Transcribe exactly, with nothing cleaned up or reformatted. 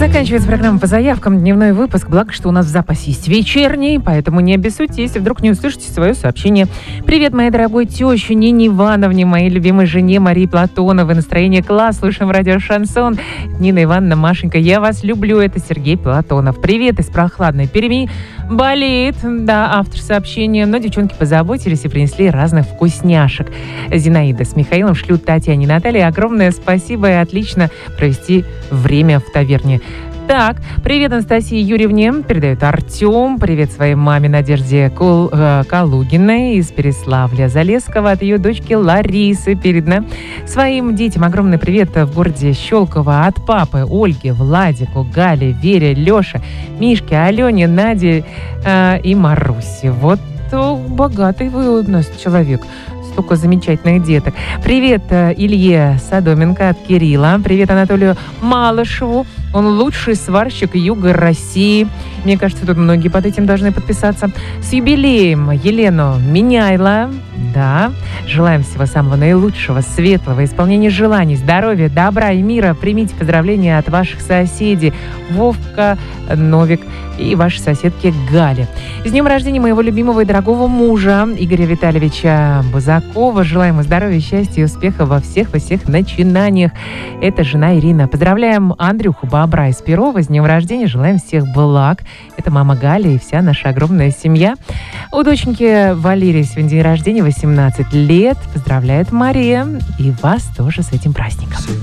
Заканчивается программа по заявкам. Дневной выпуск. Благо, что у нас в запасе есть вечерний, поэтому не обессудьте, если вдруг не услышите свое сообщение. Привет, моей дорогой теще Нине Ивановне, моей любимой жене Марии Платоновой. Настроение класс, слушаем радио Шансон. Нина Ивановна, Машенька, я вас люблю. Это Сергей Платонов. Привет из прохладной Перми. Болеет, да, автор сообщения, но девчонки позаботились и принесли разных вкусняшек. Зинаида с Михаилом шлют Татьяне и Наталье огромное спасибо и отлично провести время в таверне. Так, привет Анастасии Юрьевне, передает Артем. Привет своей маме Надежде Кул, э, Калугиной из Переславля-Залесского от ее дочки Ларисы. Передано своим детям огромный привет в городе Щелково от папы Ольги, Владику, Гале, Вере, Леше, Мишке, Алене, Наде э, и Марусе. Вот о, богатый вы у нас человек. Столько замечательных деток. Привет Илье Садоменко от Кирилла. Привет Анатолию Малышеву. Он лучший сварщик юга России. Мне кажется, тут многие под этим должны подписаться. С юбилеем Елену Меняйло. Да. Желаем всего самого наилучшего, светлого, исполнения желаний, здоровья, добра и мира. Примите поздравления от ваших соседей Вовка, Новик и вашей соседки Гали. С днем рождения моего любимого и дорогого мужа Игоря Витальевича Бузакова. Желаем ему здоровья, счастья и успеха во всех, во всех начинаниях. Это жена Ирина. Поздравляем Андрюху Бобра из Перова с днем рождения. Желаем всех благ. Это мама Галя и вся наша огромная семья. У доченьки Валерии сегодня день рождения, восемнадцать лет. Поздравляет Мария. И вас тоже с этим праздником.